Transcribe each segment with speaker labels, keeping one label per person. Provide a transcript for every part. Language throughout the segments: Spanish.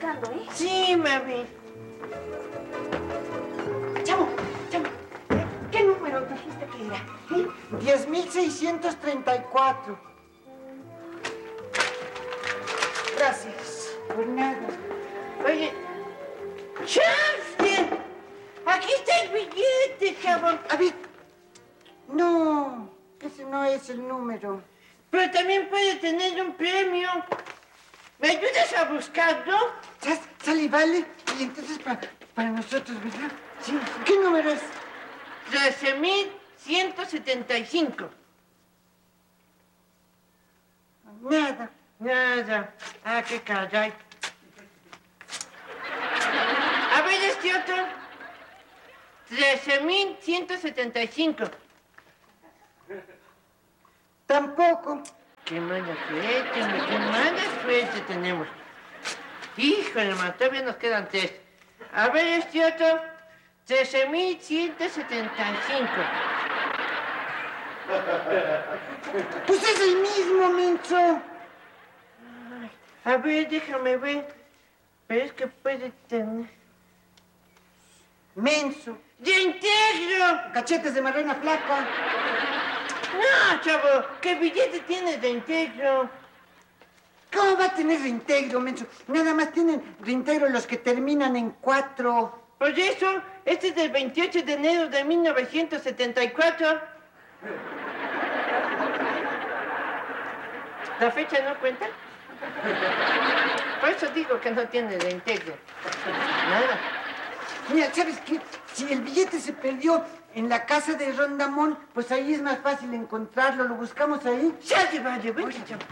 Speaker 1: buscando, ¿eh?
Speaker 2: Sí, mami. Chamo, ¿qué número dijiste que era? ¿Sí? 10.634. Gracias. Por nada. Oye, ¡chance! Aquí está el billete, chavo.
Speaker 3: A ver. No, ese no es el número.
Speaker 2: Pero también puede tener un premio. ¿Me ayudas a buscarlo?
Speaker 3: Sale, vale. Y entonces para nosotros, ¿verdad? Sí. ¿Qué número es?
Speaker 2: 13.175.
Speaker 3: Nada.
Speaker 2: Nada. Ah, qué caray. A ver, este otro. 13.175.
Speaker 3: Tampoco.
Speaker 2: Qué mala suerte, qué mala suerte tenemos. Híjole, ma, todavía nos quedan 3. A ver, este otro. 13.175.
Speaker 3: Pues es el mismo, menso.
Speaker 2: A ver, déjame ver. Pero es que puede tener...
Speaker 3: Menso.
Speaker 2: ¡Reintegro!
Speaker 3: Cachetes de marrana flaca.
Speaker 2: No, chavo, ¿qué billete tiene de reintegro?
Speaker 3: ¿Cómo va a tener reintegro, menso? Nada más tienen reintegro los que terminan en 4.
Speaker 2: Por eso, este es del 28 de enero de 1974. ¿La fecha no cuenta? Por eso digo que no tiene reintegro. Nada.
Speaker 3: Mira, ¿sabes qué? Si el billete se perdió en la casa de Rondamón, pues ahí es más fácil encontrarlo. ¿Lo buscamos ahí?
Speaker 2: Sale, vale, vente, chavo.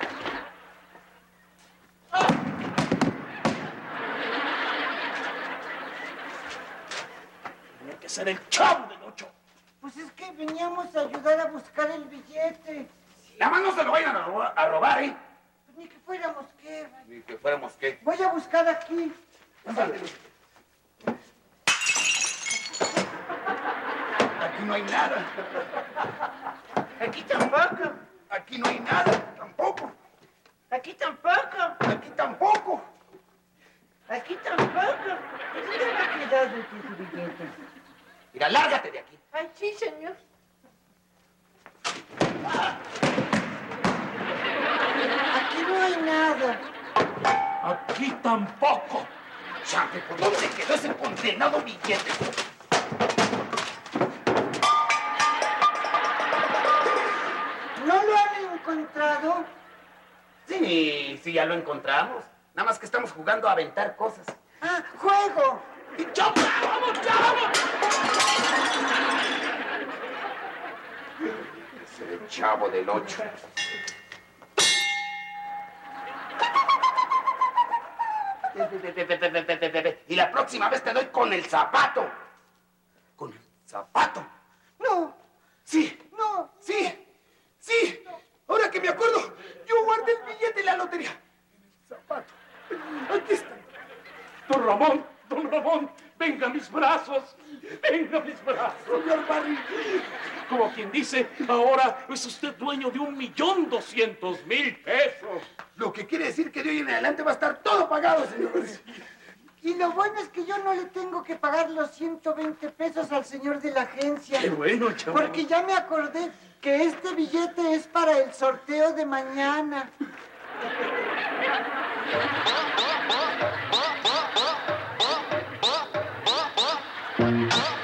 Speaker 4: Tiene que ser el Chavo del Ocho.
Speaker 3: Pues es que veníamos a ayudar a buscar el billete.
Speaker 4: Nada más no se lo vayan a robar, ¿eh?
Speaker 3: Pues ni que fuéramos qué.
Speaker 4: Ni que fuéramos qué.
Speaker 3: Voy a buscar aquí.
Speaker 4: Ándale. Aquí no hay nada.
Speaker 2: Aquí tampoco.
Speaker 4: Aquí no hay nada. Tampoco.
Speaker 2: Aquí tampoco.
Speaker 4: Aquí tampoco.
Speaker 2: Aquí tampoco. ¿Dónde va a quedar tu billete?
Speaker 4: Mira, lárgate de aquí.
Speaker 2: Ay, sí, señor.
Speaker 3: Aquí no hay nada.
Speaker 4: Aquí tampoco. Chante, ¿por dónde quedó ese condenado billete?
Speaker 3: ¿No lo han encontrado?
Speaker 4: Sí, ya lo encontramos. Nada más que estamos jugando a aventar cosas.
Speaker 3: ¡Ah, juego!
Speaker 4: ¡Y chao! ¡Vamos, vamos! Es el Chavo del Ocho. Y la próxima vez te doy con el zapato. Con el zapato.
Speaker 3: No.
Speaker 4: Sí.
Speaker 3: No.
Speaker 4: Sí. Sí. Ahora que me acuerdo, yo guardé el billete en la lotería. En el zapato. Aquí está. Don Ramón, venga a mis brazos. Venga a mis brazos. Señor Barry. Como quien dice, ahora es usted dueño de 1.200.000 pesos. Lo que quiere decir que de hoy en adelante va a estar todo pagado, señor.
Speaker 3: Y lo bueno es que yo no le tengo que pagar los 120 pesos al señor de la agencia.
Speaker 4: Qué bueno, chaval.
Speaker 3: Porque ya me acordé que este billete es para el sorteo de mañana.